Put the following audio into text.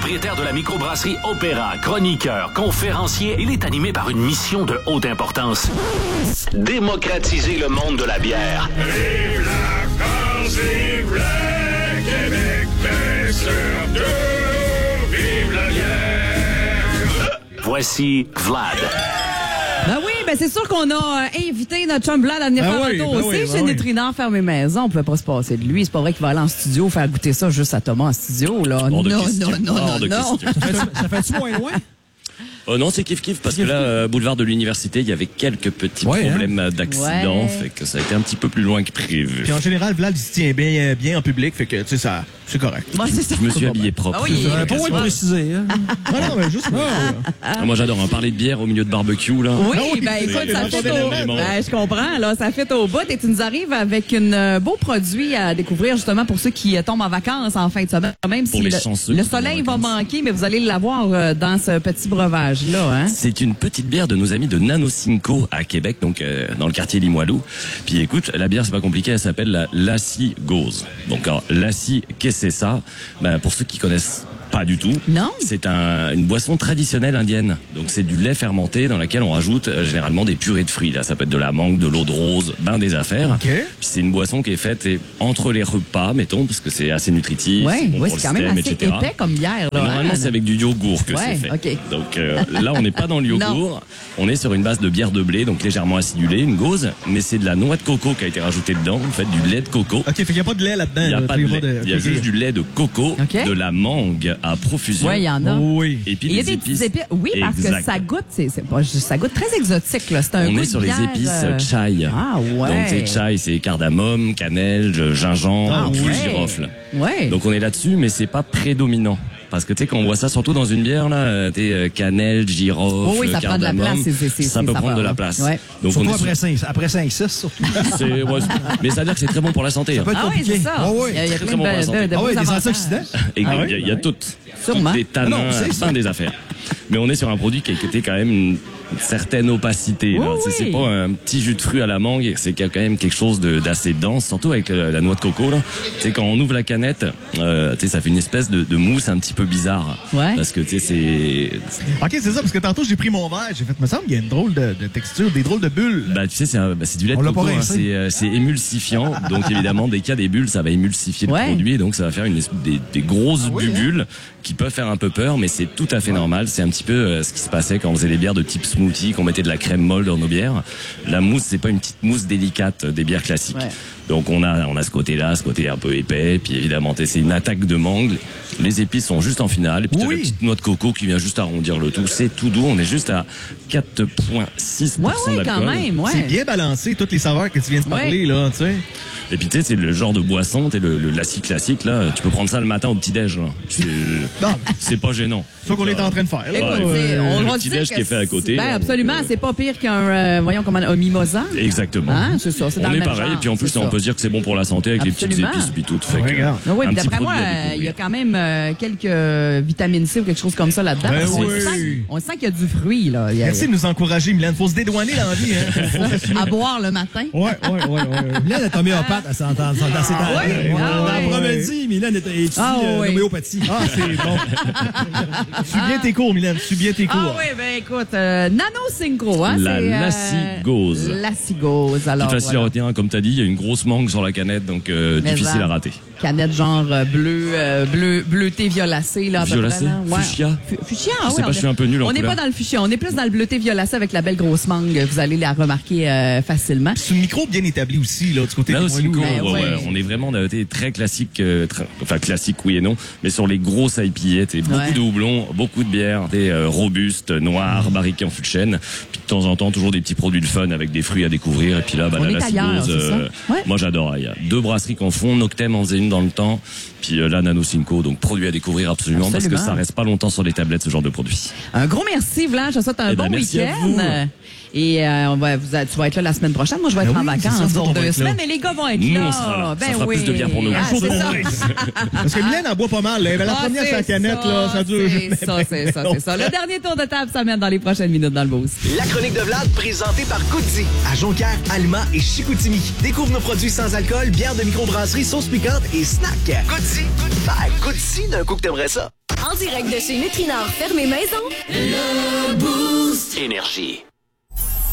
propriétaire de la microbrasserie Opéra, chroniqueur, conférencier. Il est animé par une mission de haute importance. Démocratiser le monde de la bière. Vive la France, vive le Québec, mais surtout, vive la bière. Voici Vlad. Ben oui, ben c'est sûr qu'on a invité notre chum Vlad à venir faire un tour aussi chez Nutrinor Fermé Maison. On pouvait pas se passer de lui. C'est pas vrai qu'il va aller en studio faire goûter ça juste à Thomas en studio, là. Non. Ça fait-tu moins loin? Non, c'est kiff parce que là, boulevard de l'université, il y avait quelques petits problèmes d'accident, fait que ça a été un petit peu plus loin que prévu. Puis en général, Vlad, il se tient bien en public, fait que, tu sais, ça, c'est correct. Moi, c'est ça. Je me suis habillé propre. Ah oui, pas moins précisé, hein? Non, mais juste Moi, j'adore parler de bière au milieu de barbecue, là. Oui, ben écoute, ça fait au... Ben, je comprends, là, ça fait au bout. Et tu nous arrives avec un beau produit à découvrir, justement, pour ceux qui tombent en vacances en fin de semaine. Même si le soleil va manquer, mais vous allez l'avoir dans ce petit breuvage-là, hein? C'est une petite bière de nos amis de Nano Cinco à Québec, donc dans le quartier Limoilou. Puis écoute, la bière, c'est pas compliqué, elle s'appelle la Lassi Gauze. Donc alors, Lassi, qu'est-ce que c'est ça? Ben, pour ceux qui connaissent pas du tout. Non. C'est une boisson traditionnelle indienne. Donc c'est du lait fermenté dans laquelle on rajoute généralement des purées de fruits. Là, ça peut être de la mangue, de l'eau de rose, des affaires. Okay. Puis c'est une boisson qui est faite entre les repas, mettons, parce que c'est assez nutritif. Ouais, bon c'est quand même assez épais comme bière. Là, normalement, c'est avec du yogourt que c'est fait. Okay. Donc là, on n'est pas dans le yogourt. On est sur une base de bière de blé, donc légèrement acidulée, une gauze, mais c'est de la noix de coco qui a été rajoutée dedans. En fait, du lait de coco. OK, fait qu'il n'y a pas de lait là-dedans. Il n'y a pas de lait. Il y a juste du lait de coco, Okay. de la mangue à profusion. Oui, il y en a. Oui. Et puis Il y a des des épices. petites épices. Oui, parce que ça goûte, ça goûte très exotique, là. C'est un On goût est sur de les bière, épices chai. Ah ouais. Donc c'est chai, c'est cardamome, cannelle, gingembre, huile girofle. Ouais. Donc on est là-dessus, mais c'est pas prédominant. Parce que tu sais, quand on voit ça surtout dans une bière, là, cannelle, girofle, oui, ça prend de la place, ça peut prendre de la place. Ouais. Donc surtout on après 5-6, surtout. mais ça veut dire que c'est très bon pour la santé. Ça peut être Ah oui, compliqué. c'est ça. Ah oui. Il y a Très plein bon pour la santé. de Ah oui, beaux des avantages. antioxydants. Et Ah il y a toutes Sûrement. des tanins, c'est ça. plein des affaires. Mais on est sur un produit qui a été quand même une certaine opacité. Là. Oui. C'est pas un petit jus de fruits à la mangue, c'est quand même quelque chose d'assez dense, surtout avec la noix de coco. Là. Quand on ouvre la canette, ça fait une espèce de mousse un petit peu bizarre. Ouais. Parce que c'est... OK, c'est ça, parce que tantôt, j'ai pris mon verre, j'ai fait, me semble qu'il y a une drôle de texture, des drôles de bulles. Bah, tu sais, c'est du lait de On l'a coco, pas hein, rincé. c'est émulsifiant. Donc évidemment, dès qu'il y a des bulles, ça va émulsifier le produit. Donc ça va faire des grosses bulles qui peuvent faire un peu peur, mais c'est tout à fait normal. C'est un petit peu ce qui se passait quand on faisait des bières de type smoothie, qu'on mettait de la crème molle dans nos bières. La mousse, c'est pas une petite mousse délicate des bières classiques. Ouais. Donc on a ce côté-là, ce côté un peu épais, puis évidemment c'est une attaque de mangue. Les épices sont juste en finale, et puis la petite noix de coco qui vient juste arrondir le tout. C'est tout doux, on est juste à 4,6% d'alcool. Quand même, C'est bien balancé, toutes les saveurs que tu viens de parler, là, tu sais. Et puis tu sais, c'est le genre de boisson, le lassi classique, là, tu peux prendre ça le matin au petit-déj, là. C'est pas gênant. C'est ça qu'on est en train de faire. Écoute, on le petit-déj qui est fait à côté. Ben, absolument, c'est pas pire qu'un, un mimosa. Exactement. Hein? C'est ça, c'est dans on le est même pareil, genre, et puis en plus, on peut se dire que c'est bon pour la santé avec les petites épices, puis tout. Fait que, oui, d'après moi, il y a quand même quelques vitamines C ou quelque chose comme ça là-dedans. Ben on sent qu'il y a du fruit, là. Merci de nous encourager, Mylène. Faut se dédouaner dans la vie, hein. À boire le matin. Ouais. Mylène est homéopathe à dans ses temps. Dans Promedi, Mylène étudie l'homéopathie. Ah, c'est bon. Suis bien tes cours, Mylène. Suis bien tes cours. Ah oui, ben écoute, Nano Synchro, hein. La Lassi Gauze. Lassi Gauze, alors. C'est facile à retenir, comme tu as dit, il y a une grosse mangue sur la canette, donc difficile à rater. Canette genre bleuté violacé, là. Violacé? Fuchsia? Fuchsia, je sais pas, je suis un peu nul en on n'est pas dans le fuchsia, on est plus dans le bleuté violacé avec la belle grosse mangue. Vous allez la remarquer facilement. C'est une micro bien établie aussi, là, du côté là aussi, ouais. On est vraiment très classique, enfin classique oui et non, mais sur les grosses IPA, beaucoup de houblon, beaucoup de bières, des robustes, noirs, barriqués en fût de chêne, puis de temps en temps toujours des petits produits de fun avec des fruits à découvrir, et puis là, la Lassi Gauze, moi j'adore. Il y a 2 brasseries qu'on font, Noctem en faisait une dans le temps, puis là Nano Cinco, donc produit à découvrir absolument, parce que ça reste pas longtemps sur les tablettes ce genre de produit. Un gros merci Vlad, je te souhaite un bon week-end. Et tu vas être là la semaine prochaine. Moi, je vais être en vacances pour 2 semaines, mais les gars vont être là. Ça fera plus de bière pour nous. C'est ça. Parce que Mylène en boit pas mal. La première sa canette, là, ça dure. C'est ça. Le dernier tour de table s'amène dans les prochaines minutes dans le boost. La chronique de Vlad, présentée par Goodzy. À Jonquière, Alma et Chicoutimi. Découvre nos produits sans alcool, bière de microbrasserie, sauce piquante et snack. Goodzy, good vibe. Goodzy, d'un coup que t'aimerais ça. En direct de chez Nutrinor Fermé Maison. Le Boost. Énergie.